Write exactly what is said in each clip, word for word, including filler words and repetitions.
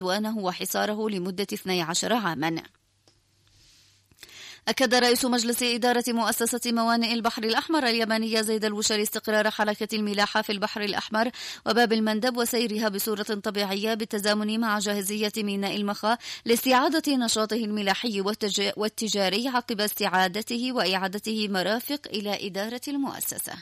عدوانه وحصاره لمدة اثني عشر عاما. أكد رئيس مجلس إدارة مؤسسة موانئ البحر الأحمر اليمنية زيد الوشري استقرار حركة الملاحة في البحر الأحمر وباب المندب وسيرها بصورة طبيعية بالتزامن مع جاهزية ميناء المخا لاستعادة نشاطه الملاحي والتجاري عقب استعادته وإعادته مرافق إلى إدارة المؤسسة.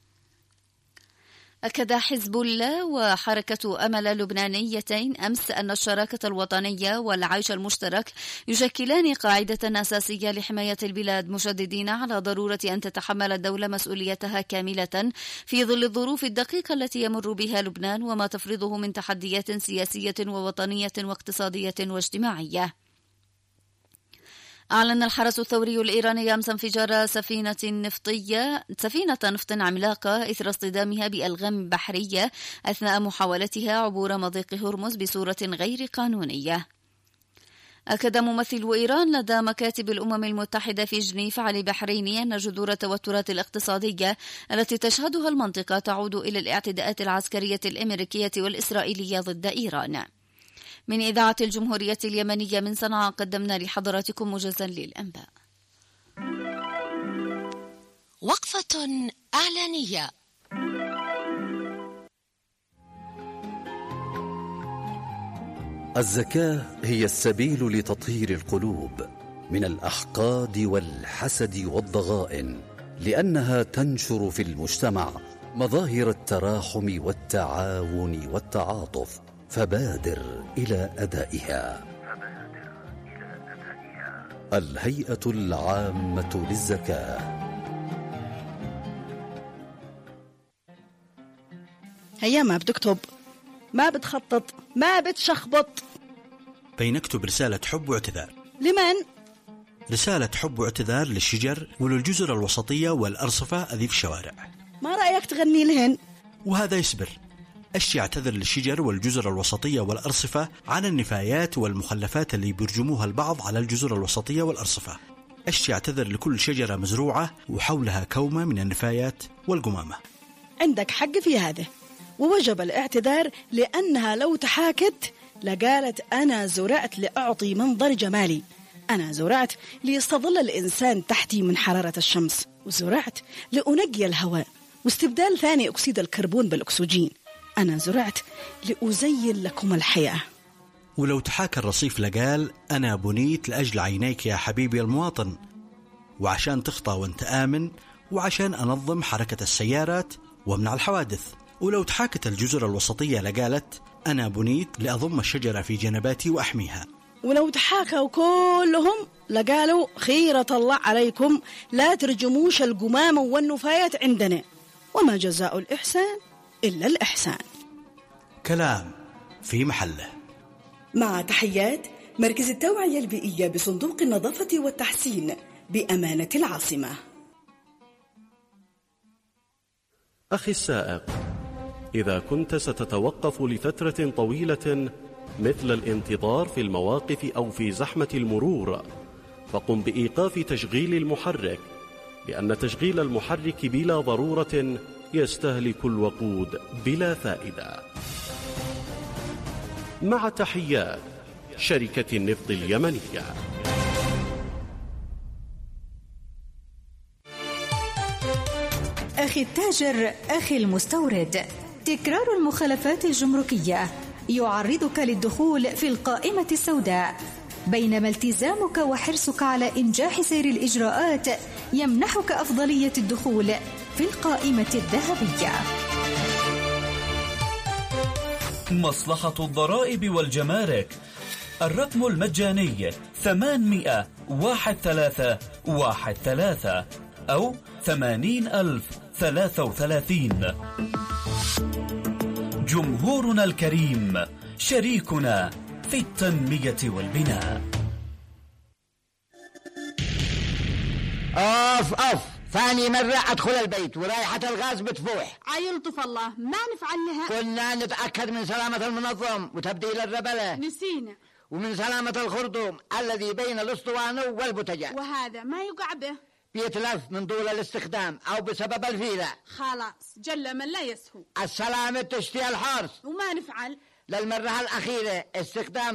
أكد حزب الله وحركة أمل لبنانيتين أمس أن الشراكة الوطنية والعيش المشترك يشكلان قاعدة أساسية لحماية البلاد، مشددين على ضرورة أن تتحمل الدولة مسؤوليتها كاملة في ظل الظروف الدقيقة التي يمر بها لبنان وما تفرضه من تحديات سياسية ووطنية واقتصادية واجتماعية. أعلن الحرس الثوري الإيراني أمس انفجار سفينة نفطية سفينة نفط عملاقة إثر اصطدامها بألغام بحرية أثناء محاولتها عبور مضيق هرمز بصورة غير قانونية. أكد ممثل إيران لدى مكاتب الأمم المتحدة في جنيف على البحرين أن جذور التوترات الاقتصادية التي تشهدها المنطقة تعود إلى الاعتداءات العسكرية الأمريكية والإسرائيلية ضد إيران. من إذاعة الجمهورية اليمنية من صنعاء قدمنا لحضراتكم موجزا للأنباء. وقفة إعلانية. الزكاة هي السبيل لتطهير القلوب من الأحقاد والحسد والضغائن، لأنها تنشر في المجتمع مظاهر التراحم والتعاون والتعاطف، فبادر إلى أدائها. الهيئة العامة للزكاة. هيا ما بتكتب، ما بتخطط، ما بتشخبط. بينكتب رسالة حب واعتذار. لمن؟ رسالة حب واعتذار للشجر وللجزر الوسطية والأرصفة أذي في الشوارع. ما رأيك تغني لهن؟ وهذا يصبر. أشي اعتذر للشجر والجزر الوسطية والأرصفة عن النفايات والمخلفات اللي بيرجموها البعض على الجزر الوسطية والأرصفة. أشي اعتذر لكل شجرة مزروعة وحولها كومة من النفايات والقمامة. عندك حق في هذا، ووجب الاعتذار لأنها لو تحاكت لقالت أنا زرعت لأعطي منظر جمالي، أنا زرعت ليستظل الإنسان تحتي من حرارة الشمس، وزرعت لأنقي الهواء واستبدال ثاني أكسيد الكربون بالأكسجين، أنا زرعت لأزين لكم الحياة. ولو تحاكى الرصيف لقال أنا بنيت لأجل عينيك يا حبيبي المواطن، وعشان تخطى وانت آمن، وعشان أنظم حركة السيارات وامنع الحوادث. ولو تحاكت الجزر الوسطية لقالت أنا بنيت لأضم الشجرة في جنباتي وأحميها. ولو تحاكوا كلهم لقالوا خيرة الله عليكم لا ترجموش القمامة والنفايات عندنا، وما جزاء الإحسان إلا الإحسان. كلام في محله. مع تحيات مركز التوعية البيئية بصندوق النظافة والتحسين بأمانة العاصمة. أخي السائق، إذا كنت ستتوقف لفترة طويلة مثل الانتظار في المواقف أو في زحمة المرور، فقم بإيقاف تشغيل المحرك، لأن تشغيل المحرك بلا ضرورة يستهلك الوقود بلا فائدة. مع تحيات شركة النفط اليمنية. أخي التاجر، أخي المستورد، تكرار المخالفات الجمركية يعرضك للدخول في القائمة السوداء، بينما التزامك وحرصك على إنجاح سير الإجراءات يمنحك أفضلية الدخول في القائمة الذهبية. مصلحة الضرائب والجمارك، الرقم المجاني ثمانمائة واحد ثلاثة واحد ثلاثة أو ثمانين ألف ثلاثة وثلاثين. جمهورنا الكريم، شريكنا في التنمية والبناء. أوف أوف، ثاني مرة أدخل البيت ورائحة الغاز بتفوح. عيلطف الله، ما نفعل لها. كنا نتأكد من سلامة المنظم وتبديل الربلة، نسينا، ومن سلامة الخرطوم الذي بين الاسطوانة والبوتجاز، وهذا ما يقع به، بيتلف من طول الاستخدام أو بسبب الفيلة. خلاص جل من لا يسهو. السلامة تشتي الحرص، وما نفعل. للمرة الأخيرة استخدام